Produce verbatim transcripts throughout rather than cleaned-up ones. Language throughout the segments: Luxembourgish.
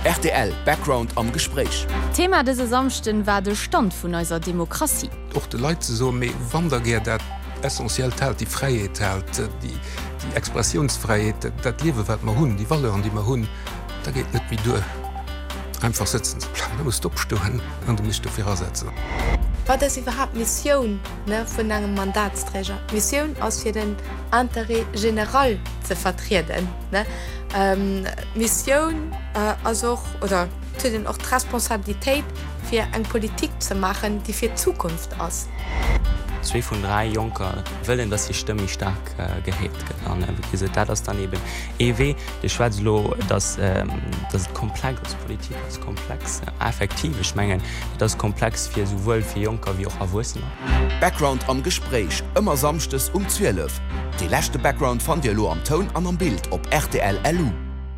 R T L Background am Gespräch. Thema dese Samsten war de Stand vun eurer Demokratie. Och de Leiit so méi Wandergeer dat essentiell teilt, die Freiheit teilt, die, die Expressionsfreiheit, dat Liewe wat ma hunn, die Walleuren, die ma hunn, da geht net wie du einfach sitzen zu planen, du musst opstoen an du musst dufir ersetzen. Wat is überhaupt Mission ne, vun engem Mandatsträger? Mission ass fir den Intérêt general ze vertreten. Ne? Ähm, Mission äh, also, oder zu den auch Responsabilität fir eng Politik zu machen, die fir Zukunft ass. Zwei von drei Junker wollen, dass die Stimme stark äh, gehebt wird. Das daneben E W, die Schwarzlo, das, ähm, das komplex das Politik ist komplex, äh, effektiv. Ich meine, das ist komplex für sowohl für Junker wie auch Erwachsene. Background am Gespräch, immer samstes um zwölf. Die letzte Background fand ihr lo am Ton an am Bild op R T L L U.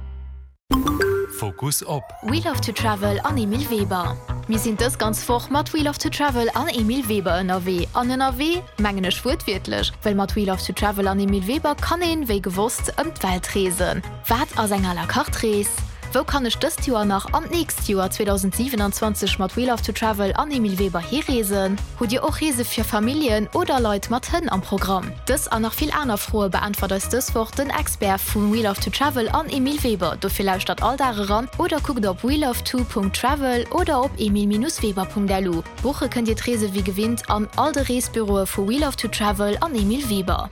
Fokus op We Love to Travel an Emil Weber. Wir sind das ganz fort mat We Love to Travel an Emil Weber N R W. An N R W mengene Schwurt wirklich, weil mat We Love to Travel an Emil Weber kann en wei gewusst um die Welt reisen. Wat as eng à la carte Rees? Wo kann ich das Jahr nach am nächsten Jahr zwanzig siebenundzwanzig mit We Love to Travel an Emil Weber herreisen? Hut ihr auch Reise für Familien oder Leute mit hin am Programm? Das an noch viel anderer Frohe beantwortet das Wort den Expert von We Love to Travel an Emil Weber. Du vielleicht statt all daran oder guckt auf we love to punkt travel oder auf emil weber punkt l u. Woche könnt ihr Reise wie gewinnt an all de Reisebüro von We Love to Travel an Emil Weber.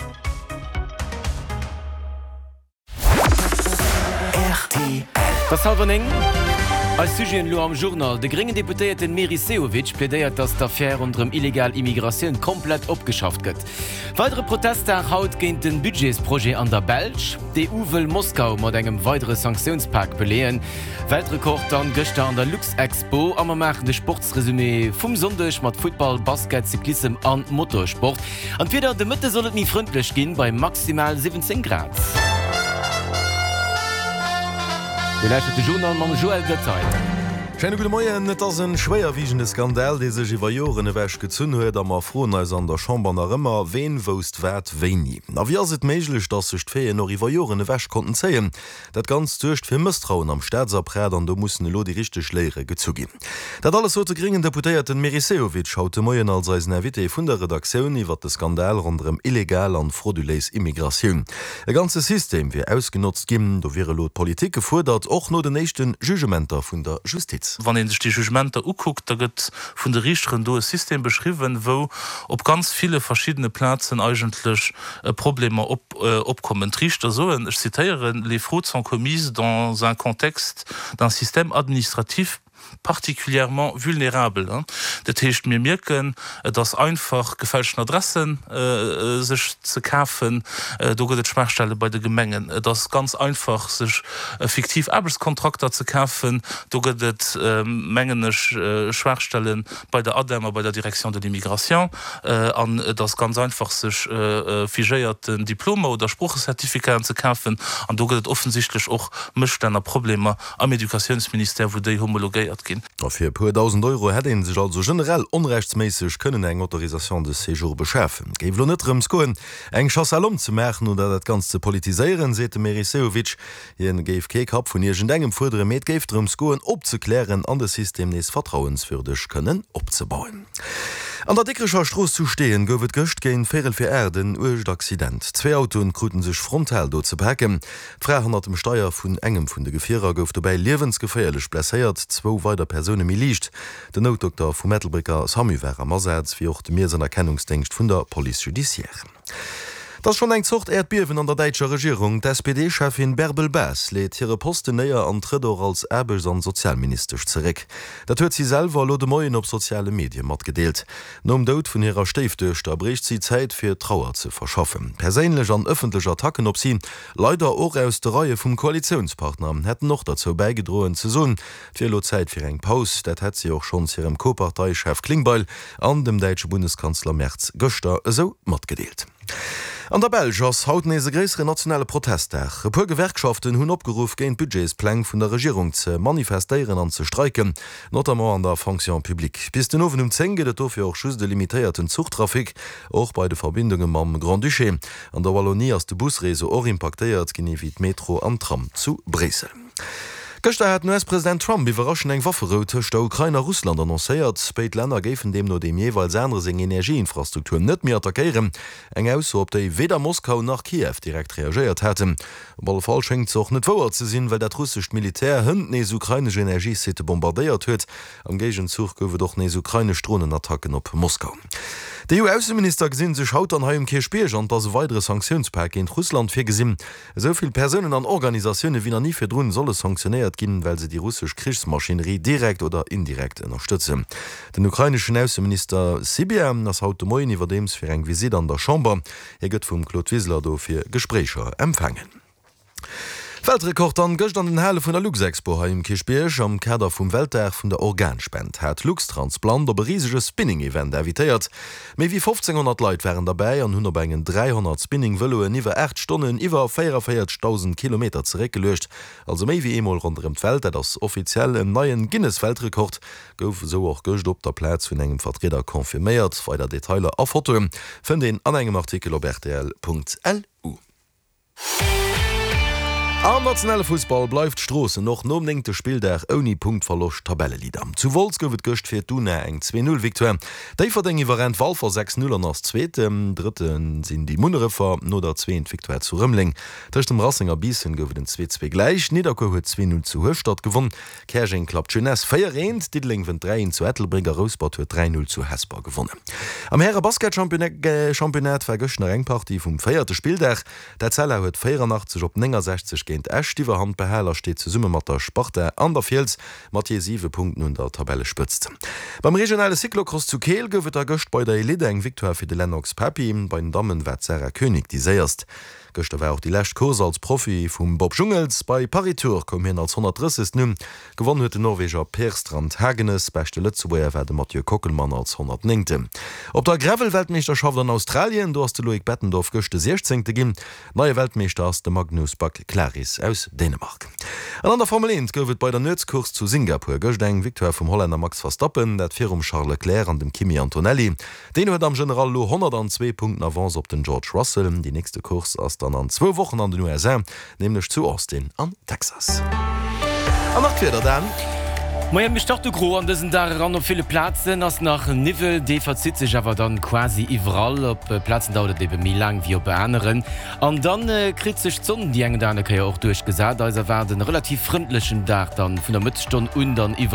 R T L. Das Halverning als Sujet lo am Journal de geringen Deputéierten Meri Seovic plädeiert, dass d'Affaire unter dem illegal Immigration komplett abgeschafft wird. Weitere Proteste haut gegen den Budgetsprojekt an der Belsch. Die E U will Moskau mit einem weiteren Sanktionspakt belehen. Weltrekord an gestern an der Lux Expo. Und wir machen das Sportsresümee vom Sonntag mit Football, Basket, Cyklism und Motorsport. Und wieder in der Mitte soll es nicht freundlich gehen bei maximal siebzehn Grad. Die letzte Journal mit Joel Götzein. Scheine gute Moien net ass en schwéierwiegende Skandal, dé sech iwwer Joren ewäch gezünn huet, a mar froen als an der Chamber nach ëmmer wen wost wert wéi. A wie ass et méiglech, dat sech d'Féie noch iwwer Joren ewäch konnten zeien. Dat ganz duercht fir Mëstrauen am Staatsaprät an do mussssen lo die richteg Léire gezugin. Dat alles so ze geringen Deputéierten Meri Seovic haute Moien als eis Invité vun der Redakioun iwwer de Skandal rondem illegal an frauduléis Immigratioun. E ganze System wie ausgenutzt gimmen, do wiere lot Politik gefordert och no den nächsten Jugementer vun der Justiz. Wann en die Jugement uguckt, da gëtt vun der Richteren do System beschrieben, wo op ganz viele verschiedene Plätzen eigentlich äh, Probleme op, äh, opkommen. Richter so, ich zitiere, les fraudes sont commises dans un contexte d'un système administratif particulièrement vulnérable. Hein. Das heißt, wir merken, dass einfach gefälschte Adressen äh, sich zu kaufen, äh, da gibt es Schwachstellen bei den Gemengen. Das ganz einfach, sich äh, fiktiv Arbeitskontrakte zu kaufen, da gibt es äh, Mengen äh, Schwachstellen bei der A D E M, bei der Direktion de l'Immigration, äh, an das ganz einfach, sich äh, figierten Diplome oder Spruchzertifikaten zu kaufen, und da gibt es offensichtlich auch Missstände, Probleme am Edukationsministerium, wo die homologiert gehen. Fir puer tausend Euro hätte en sech also generell onrechtsmäßig können eng Autorisation de Séjour beschäfen. Geif lo netëm skoen eng Chassalom ze mechen oder dat ganz ze politiseieren, sete Meri Seovic hien G F K Kap vun irgent engem vordere Met geifrem Skoen opzeklären an das System nees vertrauenswürdig können opzebauen. An der dickecher Stroos zu stehen gowet gëcht géint Ferel fir Erden uecht Accident. Zwei Autoen kruten sech frontal do ze packen. dreihundert dem Steuer vun engem vun de Gefierer gouf dabei liewensgeféierlech blesséiert, zwo weiter Personen mi liicht. Den Notdoktor vum Mettelbricker Samuwer am Massäz wie och de mir sen Erkennungsdenkst vun der Police Judiciaire. Das schon eng Zocht Erdbiewen an der deitscher Regierung. D' S P D-Chefin Bärbel Bass lädt ihre Posten näher an Tredor als Erbels an Sozialminister zurück. Dat huet sie selber lo de Moien op soziale Medien mat gedeelt. Nom Dout vun ihrer Steiftöchter bricht sie Zeit fir Trauer zu verschaffen. Perélech an öffentliche Attacken op sie, leider auch aus der Reihe vum Koalitionspartner, hätten noch dazu beigedrohen zu so. Vilo Zeit fir eng Paus, dat hat sie auch schon zu ihrem Co-Parteichef Klingbeil an dem deutsche Bundeskanzler Merz Göster so mat gedeelt. An der Belg ass haut nese gréisere nationale Protester. E puer Gewerkschaften hunn opgeruf géint Budgetspläng vun der Regierung ze manifestéieren an ze streiken, notamment an der Fonction publik. Bis den ofen um Zenge et dofir auch schüs de limitéierten Zugtrafik, och bei de Verbindungen mam Grand Duché. An der Wallonie ass de Busreise or impactéiert genie wie d Metro am Tram zu Bresel. Gestern hat U S-Präsident Trump überraschend eng Wafferoute der Ukraine Russland annoncéiert. Speit Länder gefen dem nur dem jeweils andere seg Energieinfrastruktur net mehr attackieren. Eng aus op déi weder Moskau nach Kiew direkt reagiert hätte. Ball Fall schenkt auch net vor ze sinn, weil dat russsisch Militär hund nees ukrainische Energiesite bombardiert huet. Am Gegenzug gowe doch nees ukrainisch Drohnenattacken op Moskau. Der E U-Außenminister gesinn sech haut an haem Kirchspiel an das weitere Sanktionspack in Russland fir gesinn. Soviel Personen an Organisationen wie er nie fir Drnnen solle sanktioniert ginn, weil se die russsisch Kriegsmaschinerie direkt oder indirekt unterstütze. Den ukrainischen Außenminister Sibien das haut Moin iwwer dems fir eng Visit an der Chamber. Er gëtt vum Claude Wiesler do fir Gesprächer empfangen. Weltrekord an gëcht an den Halle vun der Luxexpo ha im Kirchbierg am Kader vum Weltdag vun der Organspend hat Luxtransplant op riesige Spinning-Event evitéiert. Méi wie fünfzehnhundert Leiit wären dabei an hunn op engen dreihundert Spinning-Wëlloen iwwer acht Stunden iwwer vierundvierzigtausend Kilometer zerekgelecht, also méi wie emol rund dem Feld, dat das offiziell en neien Guinness-Weltrekord gouf so och gëcht op der Plätz vun engem Vertreter konfirméiert, weiter Detailer a Foto vun den an engem Artikel op R T L Punkt L U. Am nationale Fußball bleibt Strosse noch nomningte Spiel der Oni Punkt verlocht Tabellelieder. Zu Wolz gowet gocht fir Dune eng zwei null Viktoire. Dei verdeng iwwerrent Walfer sechs null an ass zwetem, dritten sinn die Munnerefer no der zwei Viktoire zu Rëmling. Tcht dem Rassinger Bissen gowe den zwei zwei gleich, Niederko huet zwei null zu Höchstadt gewonnen. Kerching klappt Jeunesse feierent, Diedling vun drei zu Ettelbringer Rosbad huet drei null zu Hesper gewonnen. Am Herre Basketchampionat war gochner Engparty vum feierte Spieldach. Der Zeller huet vierundachtzig op sechzig géint Ächtiwer Handbeheler steet ze Summe mat der Sparte an der Fiels Matthi sieben Punkten und der Tabelle spëtzt. Beim regionale Cyclocross zu Kehl gowet der Göcht bei der Elite eng Viktoire fir de Lennox Papi bei den Dammmen wär Sarah König die séierst. Göchte war auch die Lächt Kurs als Profi vum Bob Jungels bei Paritur kom hin als hundertdreißig Numm gewonnen huet de Norweger Perstrand Hagenes beste Lützebuer werde Mathieu Kockelmann als hundertneunte. Op der Gravel-Weltmeisterschaft in Australien do hast de Loic Bettendorf gochte sechzehnte ginn, neue Weltmeister ass de Magnus Back Claris aus Dänemark. An an der Formel eins gowet bei der Nëtzkurs zu Singapur gocht eng Viktoire vum Holländer Max Verstappen, dat fir um Charles Leclerc an dem Kimi Antonelli. Den huet am General lo hundertzwei Punkten Avance op den George Russell. Die nächste Kurs ass dann an zwei Wochen an den U S A, nämlich zu Austin an Texas. An nach wieder dann. Moier mich doch gro an dessen da ran op viele Plazen ass nach Nivel de verzit sich aber dann quasi iwall op äh, Plazen dauert de mi lang wie op beäneren. An dann äh, krit sech Zonnen die engen dane ja auch durchgesat, also werden relativ frindlichen Dach dann vun der Mützstunde und dann iwwer